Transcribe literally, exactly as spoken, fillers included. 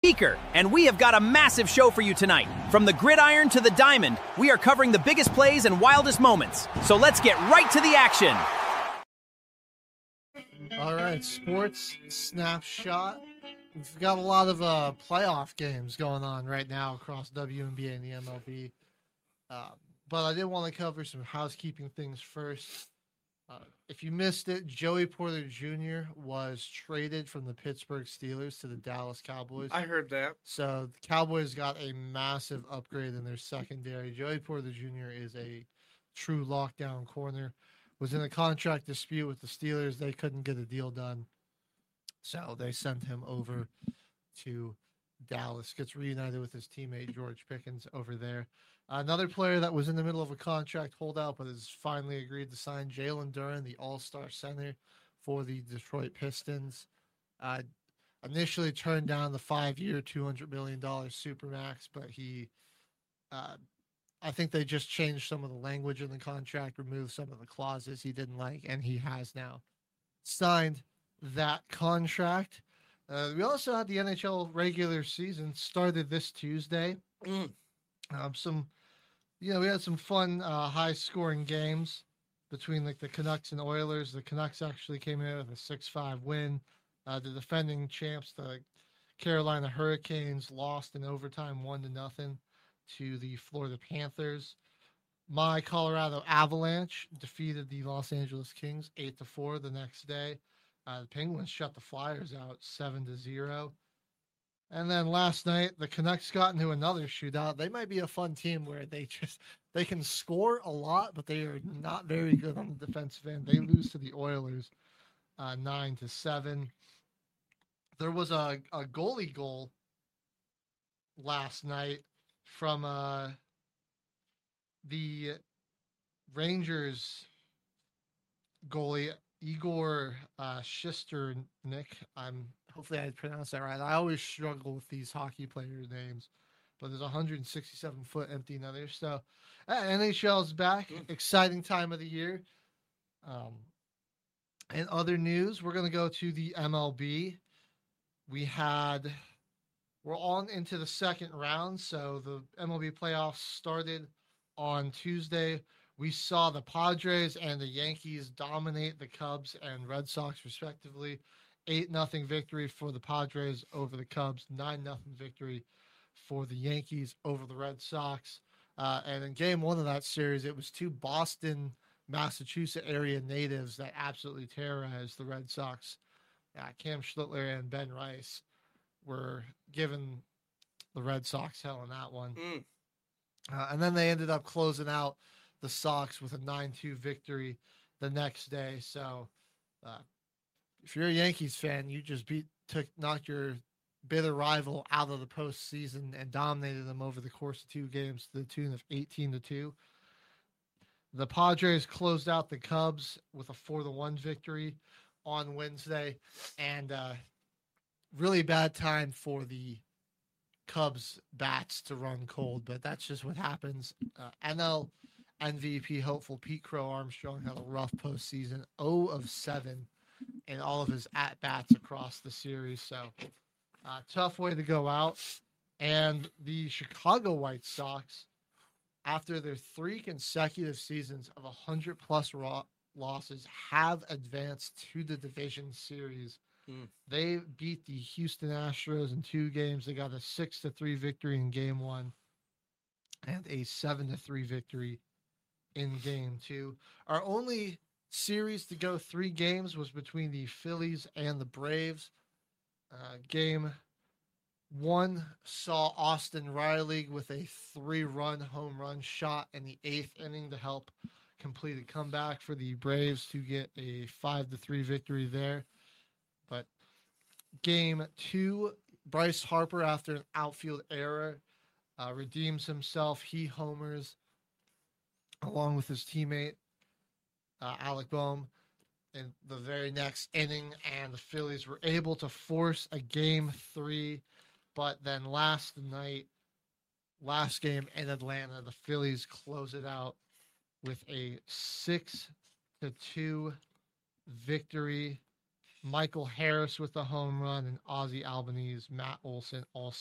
Seeker, and we have got a massive show for you tonight. From the gridiron to the diamond, we are covering the biggest plays and wildest moments. So let's get right to the action. All right, sports snapshot. We've got a lot of uh, playoff games going on right now across W N B A and the M L B. Uh, but I did want to cover some housekeeping things first. Uh, if you missed it, Joey Porter Junior was traded from the Pittsburgh Steelers to the Dallas Cowboys. I heard that. So the Cowboys got a massive upgrade in their secondary. Joey Porter Junior is a true lockdown corner. Was in a contract dispute with the Steelers. They couldn't get a deal done. So they sent him over to Dallas. Gets reunited with his teammate George Pickens over there. Another player that was in the middle of a contract holdout but has finally agreed to sign, Jalen Duren, the all-star center for the Detroit Pistons. Uh, initially turned down the five-year, two hundred million dollars Supermax, but he, uh, I think they just changed some of the language in the contract, removed some of the clauses he didn't like, and he has now signed that contract. Uh, we also had the N H L regular season started this Tuesday. Mm. Um, some, you know, we had some fun, uh, high-scoring games between like the Canucks and Oilers. The Canucks actually came in with a six five win. Uh, the defending champs, the Carolina Hurricanes, lost in overtime one to nothing to the Florida Panthers. My Colorado Avalanche defeated the Los Angeles Kings eight to four the next day. Uh, the Penguins shut the Flyers out seven to zero. And then last night, the Canucks got into another shootout. They might be a fun team where they just they can score a lot, but they are not very good on the defensive end. They lose to the Oilers uh, nine to seven. There was a, a goalie goal last night from uh, the Rangers goalie Igor uh, Shesternik. I'm hopefully I pronounced that right. I always struggle with these hockey players' names, but there's a one hundred sixty-seven foot empty netter. So uh, N H L's back. Mm. Exciting time of the year. Um, in other news, we're gonna go to the M L B. We had we're on into the second round, so the M L B playoffs started on Tuesday. We saw the Padres and the Yankees dominate the Cubs and Red Sox, respectively. eight nothing victory for the Padres over the Cubs. nine nothing victory for the Yankees over the Red Sox. Uh, and in game one of that series, it was two Boston, Massachusetts area natives that absolutely terrorized the Red Sox. Uh, Cam Schlittler and Ben Rice were giving the Red Sox hell in that one. Mm. Uh, and then they ended up closing out the Sox with a nine two victory the next day. So uh, if you're a Yankees fan, you just beat took knocked your bitter rival out of the postseason and dominated them over the course of two games to the tune of eighteen to two. The Padres closed out the Cubs with a four to one victory on Wednesday, and uh, really bad time for the Cubs bats to run cold, but that's just what happens. Uh, N L M V P hopeful Pete Crow Armstrong had a rough postseason, zero of seven in all of his at-bats across the series. So uh, tough way to go out. And the Chicago White Sox, after their three consecutive seasons of one hundred plus raw losses, have advanced to the division series. Mm. They beat the Houston Astros in two games. They got a six to three victory in game one and a seven to three victory in game two. Our only series to go three games was between the Phillies and the Braves. Uh, game one saw Austin Riley with a three-run home run shot in the eighth inning to help complete a comeback for the Braves to get a five to three victory there. But game two, Bryce Harper, after an outfield error, uh, redeems himself. He homers along with his teammate, uh, Alec Boehm, in the very next inning, and the Phillies were able to force a game three. But then last night, last game in Atlanta, the Phillies close it out with a six to two victory. Michael Harris with the home run, and Ozzie Albanese, Matt Olson also